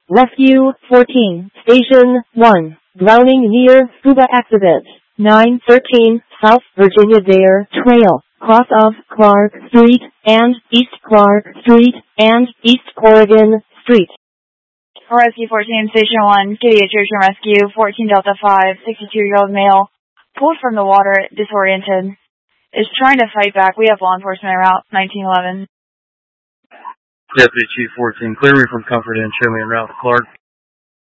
Rescue 14, Station 1, drowning near scuba accident, 913 South Virginia Dare Trail, cross of Clark Street and East Clark Street and East Corrigan Street. Rescue 14, Station 1, Pediatrician Rescue 14 Delta 5, 62-year-old male, pulled from the water, disoriented, is trying to fight back. We have law enforcement route 1911. Deputy Chief 14, clear me from Comfort Inn, show me en route to Clark.